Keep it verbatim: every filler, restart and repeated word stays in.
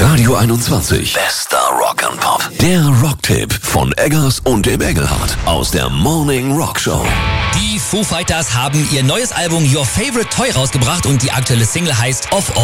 Radio einundzwanzig. Bester Rock and Pop. Der Rocktipp von Eggers und dem Engelhardt aus der Morning Rock Show. Die Foo Fighters haben ihr neues Album Your Favorite Toy rausgebracht und die aktuelle Single heißt Off Off.